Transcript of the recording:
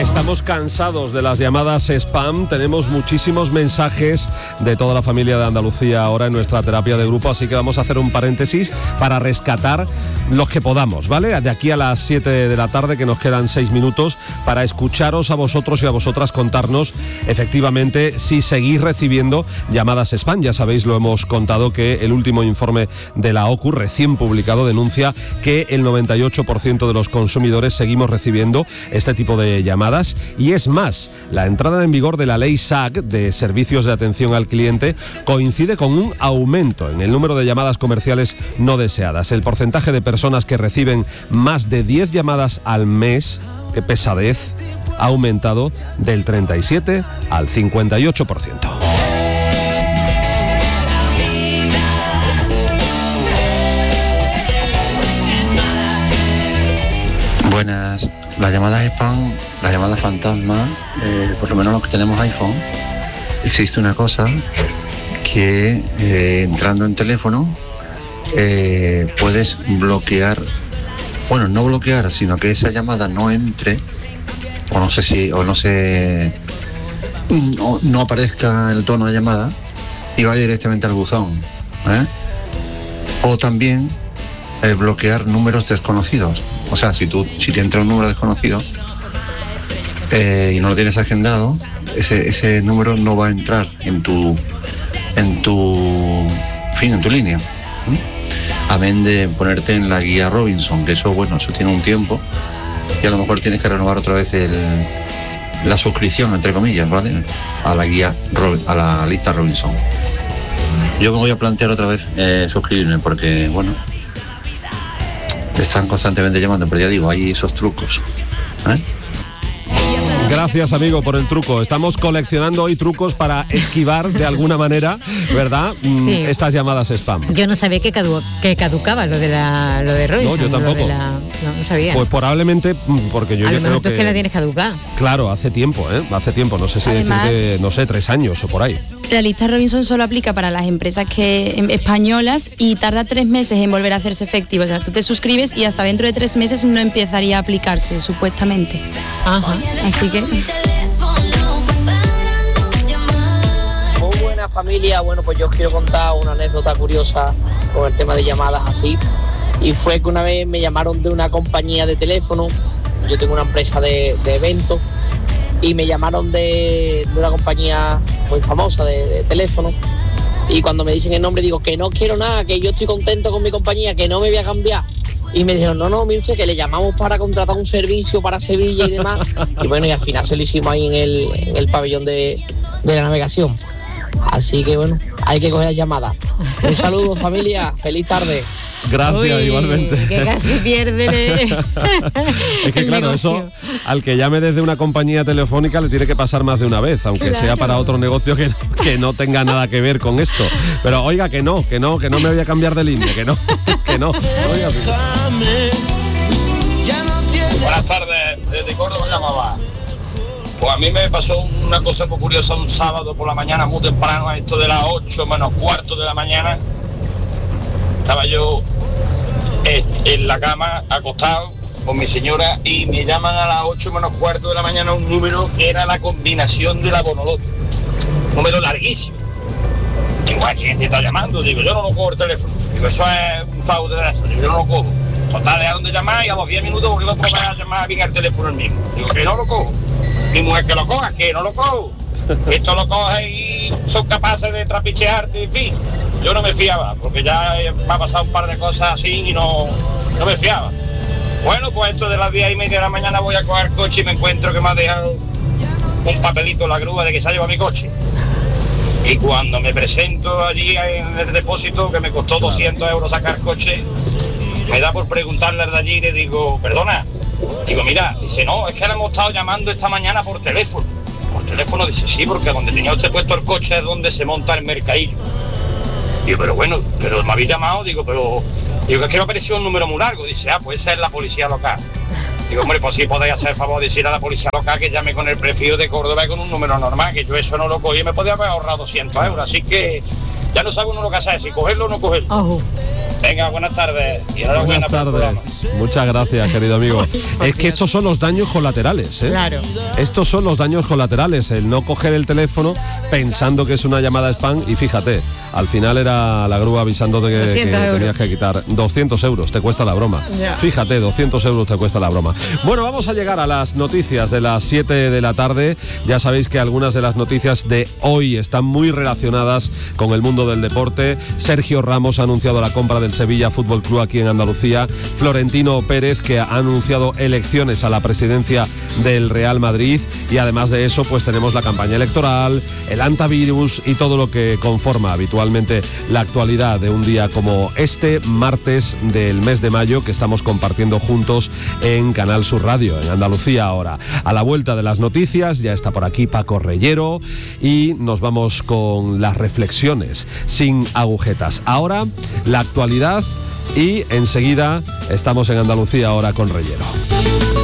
Estamos cansados de las llamadas spam, tenemos muchísimos mensajes de toda la familia de Andalucía ahora en nuestra terapia de grupo, así que vamos a hacer un paréntesis para rescatar los que podamos, ¿vale? De aquí a las 7 de la tarde, que nos quedan 6 minutos, para escucharos a vosotros y a vosotras contarnos efectivamente si seguís recibiendo llamadas spam. Ya sabéis, lo hemos contado, que el último informe de la OCU, recién publicado, denuncia que el 98% de los consumidores seguimos recibiendo este tipo de llamadas. Y es más, la entrada en vigor de la ley SAC de Servicios de Atención al Cliente coincide con un aumento en el número de llamadas comerciales no deseadas. El porcentaje de personas que reciben más de 10 llamadas al mes, qué pesadez, ha aumentado del 37 al 58%. Buenas. Las llamadas spam, las llamadas fantasma, por lo menos los que tenemos iPhone, existe una cosa que entrando en teléfono puedes bloquear, bueno, no bloquear, sino que esa llamada no entre, o no aparezca el tono de llamada y vaya directamente al buzón, o también bloquear números desconocidos. O sea, si te entra un número desconocido y no lo tienes agendado, ese número no va a entrar en tu línea. Amén de ponerte en la guía Robinson, que eso tiene un tiempo y a lo mejor tienes que renovar otra vez la suscripción, entre comillas, ¿vale? A la guía, a la lista Robinson. Yo me voy a plantear otra vez suscribirme porque, están constantemente llamando, pero ya digo, hay esos trucos. Gracias, amigo, por el truco. Estamos coleccionando hoy trucos para esquivar de alguna manera, ¿verdad? Sí. Estas llamadas spam. Yo no sabía que caducaba lo de Robinson. No, yo tampoco. No sabía. Pues probablemente porque yo a ya lo mejor creo que la tienes caducada. Claro, hace tiempo, no sé si Además, decirte, 3 años o por ahí. La lista Robinson solo aplica para las empresas españolas y tarda 3 meses en volver a hacerse efectiva. O sea, tú te suscribes y hasta dentro de 3 meses no empezaría a aplicarse, supuestamente. Ajá. Así que... Muy buena, familia. Bueno, pues yo os quiero contar una anécdota curiosa con el tema de llamadas así. Y fue que una vez me llamaron de una compañía de teléfono. Yo tengo una empresa de eventos. Y me llamaron de una compañía muy famosa de teléfono. Y cuando me dicen el nombre digo que no quiero nada, que yo estoy contento con mi compañía, que no me voy a cambiar. Y me dijeron, no, mire usted, que le llamamos para contratar un servicio para Sevilla y demás. Y bueno, y al final se lo hicimos ahí en el pabellón de la navegación. Así que bueno, hay que coger llamadas. Un saludo, familia, feliz tarde. Gracias. Uy, igualmente. Que casi pierde es que claro, negocio. Eso al que llame desde una compañía telefónica le tiene que pasar más de una vez, aunque sea para otro negocio que no tenga nada que ver con esto. Pero oiga, que no me voy a cambiar de línea, que no. Oiga, buenas tardes, desde Córdoba llamaba. Pues a mí me pasó una cosa muy curiosa un sábado por la mañana, muy temprano, a esto de las 8 menos cuarto de la mañana. Estaba yo en la cama, acostado con mi señora, y me llaman a las 8 menos cuarto de la mañana un número que era la combinación de la Bonoloto. Un número larguísimo. Digo, ¿a quién te está llamando? Digo, yo no lo cojo el teléfono. Digo, eso es un fraude de eso. Digo, yo no lo cojo. Total, dejaron de llamar y a los 10 minutos porque no puedo llamar bien al teléfono el mismo. Digo, que no lo cojo. Mi mujer, que lo coja, que no lo cojo. Esto lo coge y son capaces de trapichearte, en fin. Yo no me fiaba, porque ya me ha pasado un par de cosas así y no me fiaba. Bueno, pues esto de las 10:30 de la mañana voy a coger coche y me encuentro que me ha dejado un papelito en la grúa de que se ha llevado mi coche. Y cuando me presento allí en el depósito, que me costó 200 euros sacar coche, me da por preguntarle de allí y le digo, perdona. Digo, mira, dice, no, es que le hemos estado llamando esta mañana por teléfono. Por teléfono, dice, sí, porque donde tenía usted puesto el coche es donde se monta el mercadillo. Digo, pero bueno, pero me habéis llamado, digo, que es que me ha parecido un número muy largo. Dice, pues esa es la policía local. Digo, hombre, pues sí podéis hacer el favor de decir a la policía local que llame con el prefijo de Córdoba y con un número normal, que yo eso no lo cogí y me podía haber ahorrado 200 euros. Así que ya no sabe uno lo que hacer, si cogerlo o no cogerlo. Venga, buenas tardes. Y enhorabuena por el programa. Muchas gracias, querido amigo. Es que estos son los daños colaterales, ¿eh? Claro. Estos son los daños colaterales, el no coger el teléfono pensando que es una llamada spam y fíjate, al final era la grúa avisándote que tenías que quitar 200 euros, te cuesta la broma. Ya. Fíjate, 200 euros te cuesta la broma. Bueno, vamos a llegar a las noticias de las 7 de la tarde. Ya sabéis que algunas de las noticias de hoy están muy relacionadas con el mundo del deporte. Sergio Ramos ha anunciado la compra del Sevilla Fútbol Club aquí en Andalucía. Florentino Pérez, que ha anunciado elecciones a la presidencia del Real Madrid. Y además de eso, pues tenemos la campaña electoral, el antivirus y todo lo que conforma habitualmente la actualidad de un día como este martes del mes de mayo, que estamos compartiendo juntos en Canal Sur Radio, en Andalucía ahora. A la vuelta de las noticias ya está por aquí Paco Reyero y nos vamos con las reflexiones sin agujetas. Ahora la actualidad y enseguida estamos en Andalucía ahora con Reyero.